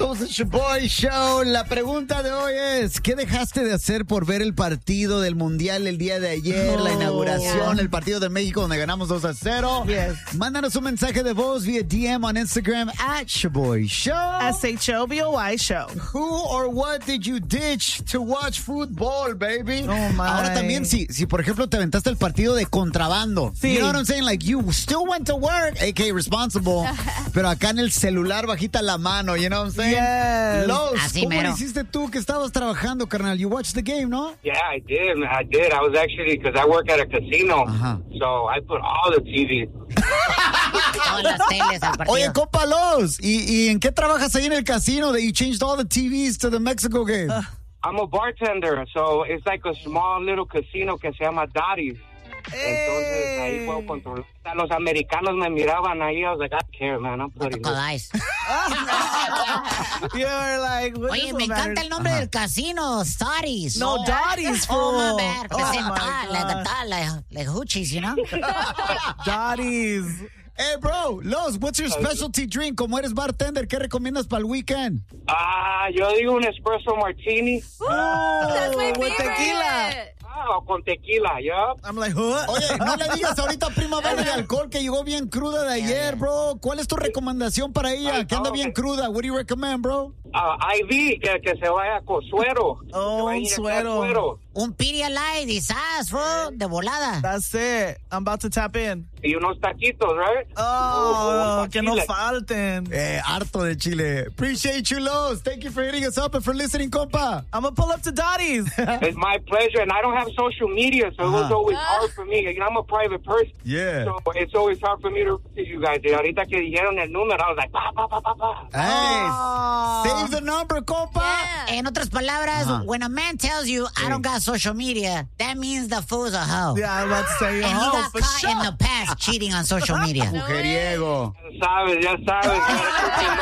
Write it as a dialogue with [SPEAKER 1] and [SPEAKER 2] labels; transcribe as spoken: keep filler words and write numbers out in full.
[SPEAKER 1] Somos el Shaboy Show. La pregunta de hoy es, ¿qué dejaste de hacer por ver el partido del Mundial el día de ayer? Oh, la inauguración, yeah. el partido de México donde ganamos dos a cero. Yes. Mándanos un mensaje de voz vía D M on Instagram at Shaboy Show.
[SPEAKER 2] S H O B O Y Show.
[SPEAKER 1] Who or what did you ditch to watch football, baby?
[SPEAKER 2] Oh, my.
[SPEAKER 1] Ahora también, si, si por ejemplo te aventaste el partido de contrabando. Sí. You know what I'm saying? Like, you still went to work, a k a responsible, pero acá en el celular bajita la mano, you know what I'm saying?
[SPEAKER 2] Yes.
[SPEAKER 1] Los,
[SPEAKER 3] Así
[SPEAKER 1] ¿cómo
[SPEAKER 3] mero.
[SPEAKER 1] lo hiciste tú que estabas trabajando, carnal? You watched the game, ¿no?
[SPEAKER 4] Yeah, I did. I did. I was actually, because I work at a casino,
[SPEAKER 1] Ajá.
[SPEAKER 4] so I put all the T V.
[SPEAKER 3] Todas las teles al partido.
[SPEAKER 1] Oye, compa Los, ¿y, ¿y en qué trabajas ahí en el casino that you changed all the T Vs to the Mexico game? Uh.
[SPEAKER 4] I'm a bartender, so it's like a small little casino que se llama Dottie's. Entonces ahí puedo controlar. Los americanos me miraban ahí. I was like, I don't care, man. I'm putting
[SPEAKER 3] this.
[SPEAKER 2] You're like,
[SPEAKER 3] oye, me encanta el nombre uh-huh. del casino, Dottie's.
[SPEAKER 2] No, no. Dottie's, fool.
[SPEAKER 3] Oh, my bad.
[SPEAKER 2] Oh,
[SPEAKER 3] like, like, like hoochies, you know?
[SPEAKER 2] Dottie's.
[SPEAKER 1] Hey, bro, Los, what's your specialty drink? Como eres bartender, ¿qué recomiendas para el weekend?
[SPEAKER 4] Ah, uh, yo digo un espresso martini.
[SPEAKER 5] Ooh, that's my
[SPEAKER 2] with
[SPEAKER 5] favorite.
[SPEAKER 2] Tequila.
[SPEAKER 4] Ah, con tequila, yeah.
[SPEAKER 2] I'm like, huh?
[SPEAKER 1] Oye, no le digas ahorita prima verde de alcohol que llegó bien cruda de ayer, bro. ¿Cuál es tu recomendación para ella? Que anda bien cruda. What do you recommend, bro?
[SPEAKER 4] Uh, I V, que, que se vaya con suero.
[SPEAKER 2] Oh, un suero. suero.
[SPEAKER 3] Un Pedialyte y sas, bro, de volada.
[SPEAKER 2] That's it. I'm about to tap in.
[SPEAKER 4] Y unos taquitos, right?
[SPEAKER 2] Oh, oh que no falten.
[SPEAKER 1] Eh, harto de Chile. Appreciate you, Los. Thank you for hitting us up and for listening, compa.
[SPEAKER 2] I'm gonna pull up to Dottie's.
[SPEAKER 4] It's my pleasure, and I don't have social media, so uh-huh. it was always hard for me. You know, I'm a private person.
[SPEAKER 1] Yeah.
[SPEAKER 4] So it's always hard for me to reach you guys. Y ahorita que dijeron el número, I was like, pa, pa, pa, pa, pa.
[SPEAKER 1] Hey,
[SPEAKER 2] oh.
[SPEAKER 1] save the number, compa.
[SPEAKER 3] Yeah. En otras palabras, uh-huh. when a man tells you, I don't got social media, that means the fool's a hoe.
[SPEAKER 2] Yeah, I'm about to say you're
[SPEAKER 3] and
[SPEAKER 2] a hoe,
[SPEAKER 3] he got
[SPEAKER 2] for
[SPEAKER 3] caught
[SPEAKER 2] sure.
[SPEAKER 3] in the past cheating on social media.
[SPEAKER 1] Mujeriego.
[SPEAKER 4] Ya sabes, ya sabes.